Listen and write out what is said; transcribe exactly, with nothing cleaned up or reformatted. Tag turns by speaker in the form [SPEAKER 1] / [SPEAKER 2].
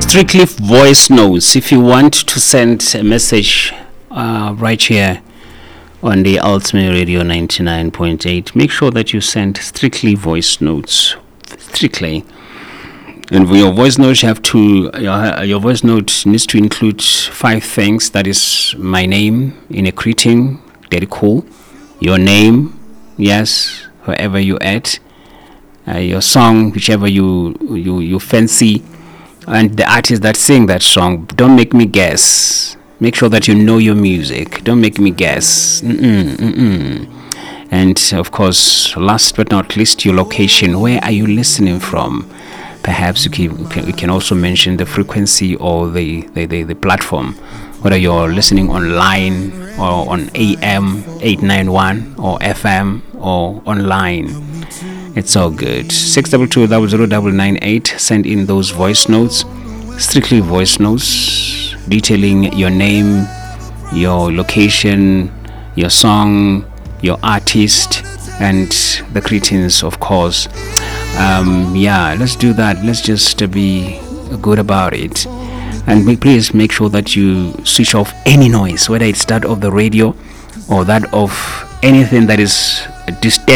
[SPEAKER 1] Strictly voice notes. If you want to send a message uh, right here on the Ultimate Radio ninety-nine point eight, make sure that you send strictly voice notes. Strictly. And for your voice note, you have to, your, your voice note needs to include five things. That is my name in a greeting, very cool. Your name, yes, wherever you at. Uh, your song, whichever you, you, you fancy. And the artist that sing that song. Don't make me guess. Make sure that you know your music. Don't make me guess. Mm-mm, mm-mm. And of course, last but not least, your location. Where are you listening from? Perhaps you can, you can also mention the frequency or the, the, the, the platform. Whether you're listening online or on A M eight ninety-one or F M or online. It's all good. six two two zero zero nine nine eight. Send in those voice notes. Strictly voice notes detailing your name, your location, your song, your artist, and the greetings, of course. Um, yeah, let's do that. Let's just uh, be good about it. And make, please make sure that you switch off any noise, whether it's that of the radio or that of anything that is disturbing